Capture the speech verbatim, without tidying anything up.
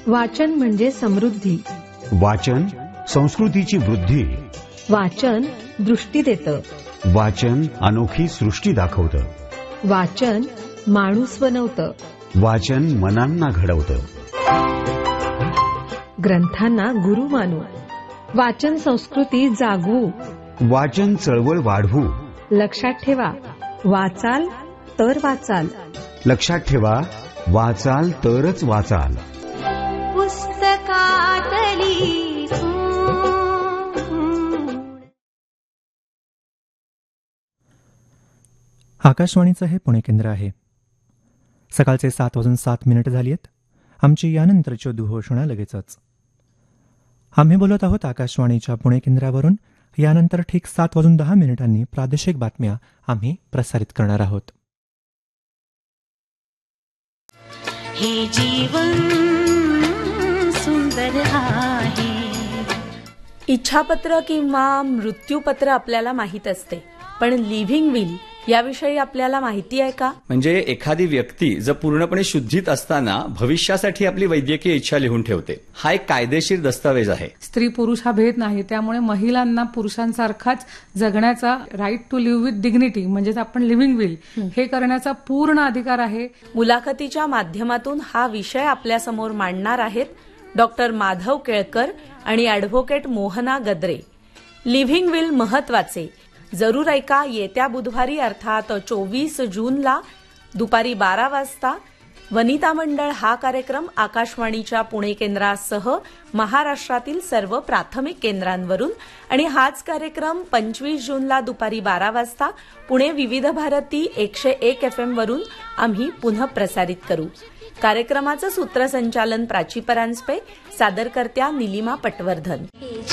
वाचन म्हणजे समृद्धी. वाचन संस्कृतीची वृद्धी. वाचन दृष्टी देतं. वाचन अनोखी सृष्टी दाखवतं. वाचन माणूस बनवतं. वाचन मनांना घडवतं. ग्रंथांना गुरु मानू. वाचन संस्कृती जागवू. वाचन चळवळ वाढवू. लक्षात ठेवा, वाचाल तर वाचाल. लक्षात ठेवा, वाचाल तरच वाचाल. पुस्तकातली आकाशवाणीचं हे पुणे केंद्र आहे. सकाळचे सात वाजून सात मिनिटं झाली आहेत. आमची यानंतरची उद्घोषणा लगेचच. आम्ही बोलत आहोत आकाशवाणीच्या पुणे केंद्रावरून. यानंतर ठीक सात वाजून दहा मिनिटांनी प्रादेशिक बातम्या आम्ही प्रसारित करणार आहोत. हे जीवन सुंदर आहे. इच्छापत्र किंवा मृत्यूपत्र आपल्याला माहीत असते, पण लिव्हिंग विल याविषयी आपल्याला माहिती आहे का? म्हणजे एखादी व्यक्ती जर पूर्णपणे शुद्धीत असताना भविष्यासाठी आपली वैद्यकीय इच्छा लिहून ठेवते. हा एक कायदेशीर दस्तावेज आहे. स्त्री पुरुष हा भेद नाही, त्यामुळे महिलांना पुरुषांसारखाच जगण्याचा, right to leave with dignity म्हणजेच आपण लिव्हिंग विल हे करण्याचा पूर्ण अधिकार आहे. मुलाखतीच्या माध्यमातून हा विषय आपल्यासमोर मांडणार आहेत डॉक्टर माधव केळकर आणि advocate Mohana Gadre. Living will महत्वाचे. जरूर ऐका. येत्या बुधवारी अर्थात चोवीस जूनला दुपारी बारा वाजता वनिता मंडळ हा कार्यक्रम आकाशवाणीच्या पुणे केंद्रासह महाराष्ट्रातील सर्व प्राथमिक केंद्रांवरून आणि हाच कार्यक्रम पंचवीस जूनला दुपारी बारा वाजता पुणे विविध भारती एकशे एक एफ एम वरून आम्ही पुनः प्रसारित करू. कार्यक्रमाचं सूत्रसंचालन प्राची परांजपे, सादरकर्त्या निलिमा पटवर्धन.